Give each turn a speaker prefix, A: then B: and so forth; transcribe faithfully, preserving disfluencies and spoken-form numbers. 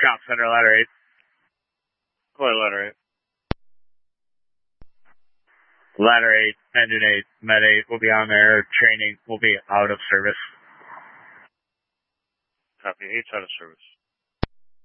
A: Shop Center, ladder eight.
B: Play ladder eight.
A: Ladder eight, engine eight, med eight will be on there. Training will be out of service.
B: Copy, eight's out of service.